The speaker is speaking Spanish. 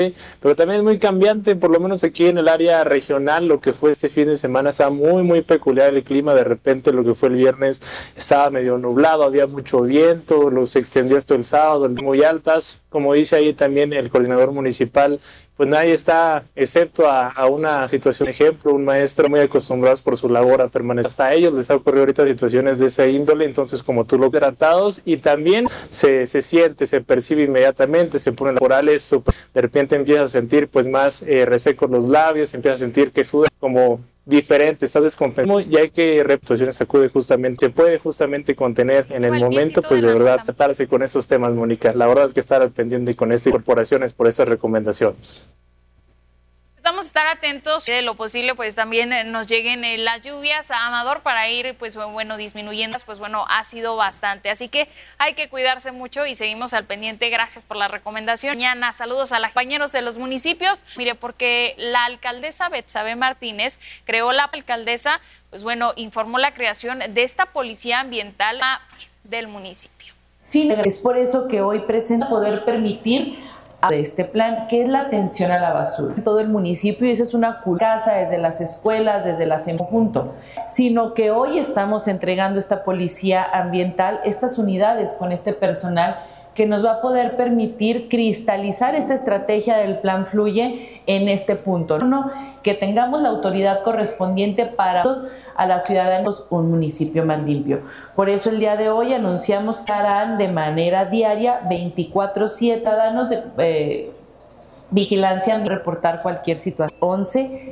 pero también es muy cambiante, por lo menos aquí en el área regional. Lo que fue este fin de semana estaba muy peculiar el clima. De repente lo que fue el viernes estaba medio nublado, había mucho viento, se extendió esto el sábado, muy altas, como dice ahí también el coordinador municipal. Pues nadie está excepto a una situación, ejemplo, un maestro muy acostumbrados por su labor a permanecer. Hasta a ellos les ha ocurrido ahorita situaciones de esa índole, entonces como tú lo tratados, y también se siente, se percibe inmediatamente, se ponen laborales, de repente empiezas a sentir pues más resecos los labios, empiezas a sentir que suda como diferente, estás descompensado, y hay que reputaciones acude justamente, se puede justamente contener en el momento, pues de verdad tratarse con estos temas, Mónica. La verdad es que estar al pendiente con estas corporaciones por estas recomendaciones. Vamos a estar atentos de lo posible, pues también nos lleguen las lluvias a Amador para ir, pues bueno, disminuyendo, pues bueno, ha sido bastante. Así que hay que cuidarse mucho y seguimos al pendiente. Gracias por la recomendación. Mañana, saludos a los compañeros de los municipios. Mire, porque la alcaldesa Betsabe Martínez creó la alcaldesa, pues bueno, informó la creación de esta policía ambiental del municipio. Sí, es por eso que hoy presenta poder permitir de este plan, que es la atención a la basura. Todo el municipio, y esa es una casa desde las escuelas, desde las en conjunto, sino que hoy estamos entregando esta policía ambiental, estas unidades con este personal que nos va a poder permitir cristalizar esta estrategia del plan Fluye en este punto. Uno, que tengamos la autoridad correspondiente para a las ciudadanos un municipio más limpio. Por eso el día de hoy anunciamos que harán de manera diaria 24/7 ciudadanos de vigilancia, reportar cualquier situación. 11